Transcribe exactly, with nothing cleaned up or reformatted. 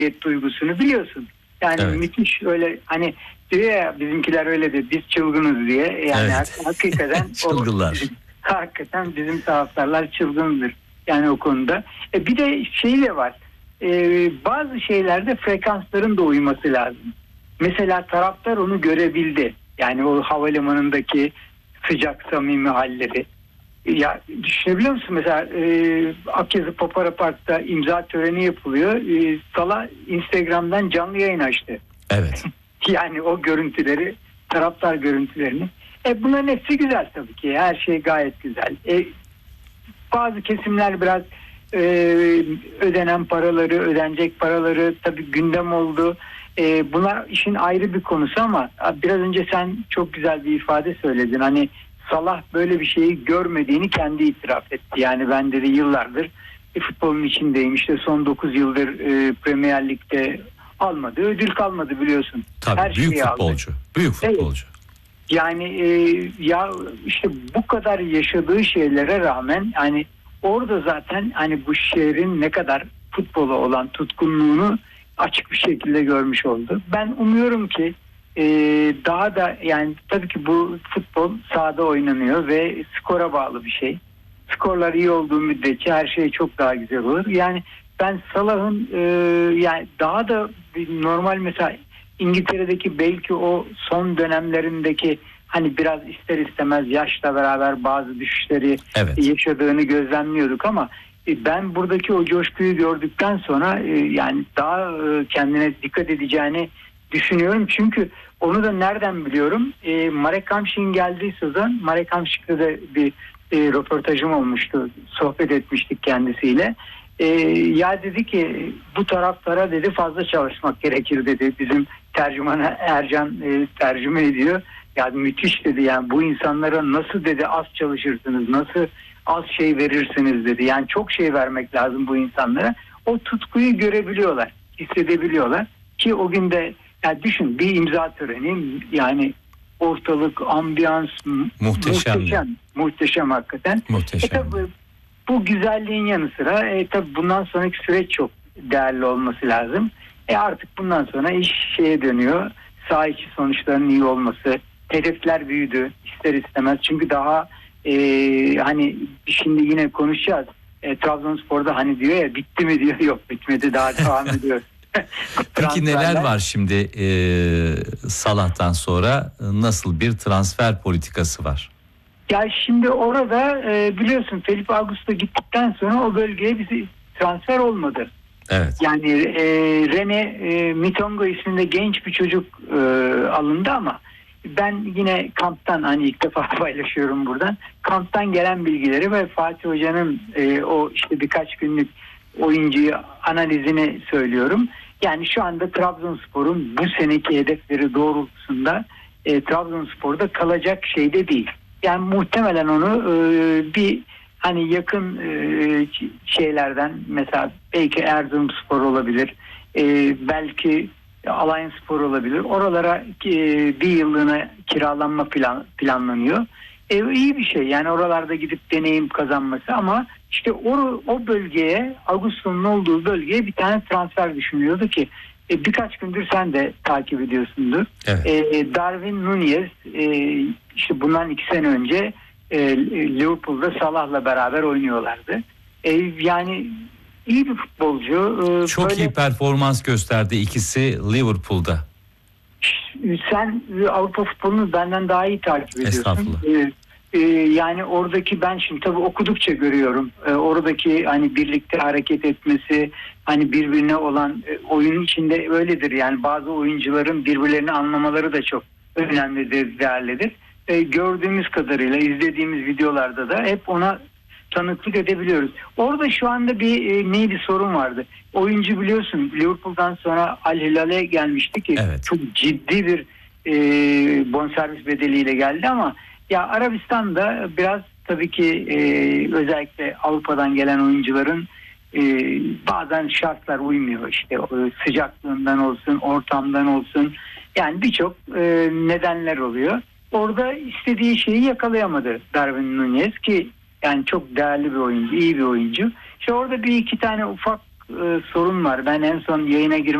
galibiyet duygusunu biliyorsun. Yani evet. Müthiş öyle hani diyor ya bizimkiler öyle de biz çılgınız diye. Yani evet. hakikaten çılgınlar. O, hakikaten bizim taraftarlar çılgındır. Yani o konuda. E bir de şey de var. E, bazı şeylerde frekansların da uyması lazım. Mesela taraftar onu görebildi. Yani o havalimanındaki sıcak samimi halleri. Ya düşünebiliyor musun mesela e, Akyazı Papara Park'ta imza töreni yapılıyor. E, Salah Instagram'dan canlı yayın açtı. Evet. Yani o görüntüleri, taraftar görüntülerini. E bunların hepsi güzel tabii ki. Her şey gayet güzel. E, bazı kesimler biraz e, ödenen paraları, ödenecek paraları tabii gündem oldu. E, bunlar işin ayrı bir konusu ama biraz önce sen çok güzel bir ifade söyledin. Hani Salah böyle bir şeyi görmediğini kendi itiraf etti. Yani ben dedi yıllardır e, futbolun içindeyim. İşte son dokuz yıldır e, Premier Lig'de almadı. Ödül kalmadı biliyorsun. Tabii Her büyük şeyi futbolcu. Aldı. Büyük futbolcu. Evet. Yani e, ya işte bu kadar yaşadığı şeylere rağmen hani orada zaten hani bu şehrin ne kadar futbola olan tutkunluğunu açık bir şekilde görmüş oldu. Ben umuyorum ki e, daha da yani tabii ki bu futbol sahada oynanıyor ve skora bağlı bir şey. Skorlar iyi olduğu müddetçe her şey çok daha güzel olur. Yani ben Salah'ın e, yani daha da normal mesela İngiltere'deki belki o son dönemlerindeki hani biraz ister istemez yaşla beraber bazı düşüşleri evet. yaşadığını gözlemliyorduk ama ben buradaki o coşkuyu gördükten sonra yani daha kendine dikkat edeceğini düşünüyorum. Çünkü onu da nereden biliyorum? E, Marek Hamšík'in geldiği sezon Marek Hamšík'le de bir e, röportajım olmuştu. Sohbet etmiştik kendisiyle. E, ya dedi ki bu taraftara dedi fazla çalışmak gerekir dedi. Bizim tercümana Ercan e, tercüme ediyor. Yani müthiş dedi. Yani bu insanlara nasıl dedi az çalışırsınız, nasıl az şey verirsiniz dedi. Yani çok şey vermek lazım bu insanlara. O tutkuyu görebiliyorlar, hissedebiliyorlar ki o gün de yani düşün bir imza töreni yani ortalık, ambiyans muhteşem, muhteşem, muhteşem hakikaten. Muhteşem. E tabii, bu güzelliğin yanı sıra e, tabii bundan sonraki süreç çok değerli olması lazım. E artık bundan sonra iş şeye dönüyor. Saha içi sonuçların iyi olması. Hedefler büyüdü ister istemez. Çünkü daha e, hani şimdi yine konuşacağız. E, Trabzonspor'da hani diyor ya bitti mi diyor. Yok bitmedi daha devam ediyor. Peki neler var şimdi e, Salah'tan sonra nasıl bir transfer politikası var? Ya şimdi orada e, biliyorsun Felipe Augusto gittikten sonra o bölgeye bizi transfer olmadı. Evet. Yani e, Rene e, Mitongo isminde genç bir çocuk e, alındı ama ben yine kamptan hani ilk defa paylaşıyorum buradan. Kamptan gelen bilgileri ve Fatih Hoca'nın e, o işte birkaç günlük oyuncuyu analizini söylüyorum. Yani şu anda Trabzonspor'un bu seneki hedefleri doğrultusunda e, Trabzonspor'da kalacak şeyde değil. Yani muhtemelen onu e, bir hani yakın e, şeylerden mesela belki Erzurumspor olabilir, e, belki Alanyaspor olabilir. Oralara e, bir yıllığına kiralanma plan, planlanıyor. E, iyi bir şey yani oralarda gidip deneyim kazanması ama işte o, o bölgeye Augusto'nun olduğu bölgeye bir tane transfer düşünülüyordu ki e, birkaç gündür sen de takip ediyorsundur. Evet. E, Darwin Núñez e, işte bundan iki sene önce e, Liverpool'da Salah'la beraber oynuyorlardı. E, yani iyi bir futbolcu. E, Çok böyle, iyi performans gösterdi ikisi Liverpool'da. Sen Avrupa futbolunu benden daha iyi takip ediyorsun. Estağfurullah. E, e, yani oradaki ben şimdi tabii okudukça görüyorum. E, oradaki hani birlikte hareket etmesi, hani birbirine olan e, oyunun içinde öyledir. Yani bazı oyuncuların birbirlerini anlamaları da çok önemlidir, değerlidir. E, gördüğümüz kadarıyla izlediğimiz videolarda da hep ona tanıklık edebiliyoruz. Orada şu anda bir e, neydi sorun vardı. Oyuncu biliyorsun Liverpool'dan sonra Al Hilal'e gelmişti ki evet. çok ciddi bir e, bonservis bedeliyle geldi ama ya Arabistan'da biraz tabii ki e, özellikle Avrupa'dan gelen oyuncuların e, bazen şartlar uymuyor işte sıcaklığından olsun, ortamdan olsun yani birçok e, nedenler oluyor. Orada istediği şeyi yakalayamadı Darwin Núñez ki yani çok değerli bir oyuncu, iyi bir oyuncu. İşte orada bir iki tane ufak e, sorun var. Ben en son yayına girmek